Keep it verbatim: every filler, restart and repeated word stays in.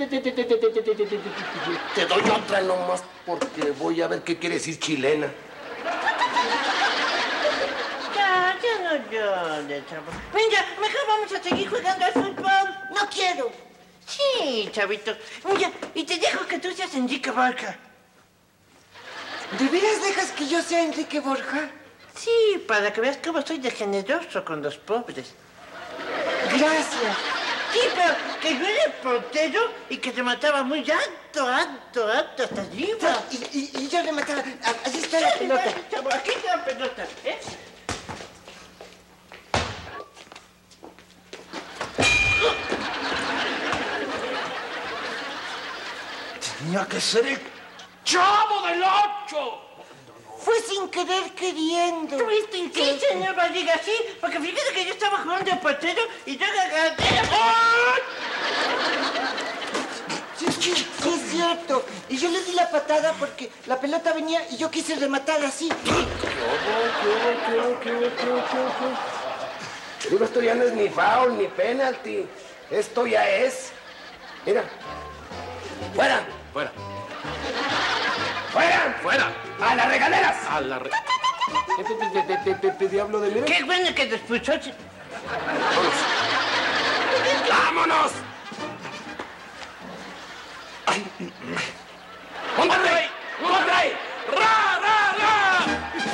Te doy otra nomás porque voy a ver qué quiere decir chilena. Ya, ya no llores, chavo. Venga, mejor vamos a seguir jugando al fútbol. No quiero. Sí, chavito. Mira, y te dejo que tú seas Enrique Borja. ¿De veras dejas que yo sea Enrique Borja? Sí, para que veas cómo soy de generoso con los pobres. Gracias. Sí, pero que yo era el portero y que te mataba muy alto, alto, alto, hasta arriba. Y, y, y yo le mataba. Allí está la pelota. Chavo, aquí está la pelota, ¿eh? Tenía que ser el Chavo del Ocho. Fue sin querer queriendo. ¿Tuviste en qué, señor Barriga? Sí, porque fíjate que yo estaba jugando de portero y yo agarré... Sí, sí, sí, es cierto. Y yo le di la patada porque la pelota venía y yo quise rematar así. ¿Qué hubo? ¿Qué hubo? ¿Qué hubo? ¿Qué hubo? ¿Qué hubo? ¿Qué hubo? Digo, esto ya no es ni foul ni penalti. Esto ya es... Mira. ¡Fuera! Fuera. ¡Fuera! ¡Fuera! ¡A las regaderas! A la re... ¿Qué te, te, te, te, te, te diablo de mí? Qué bueno que te expulsó.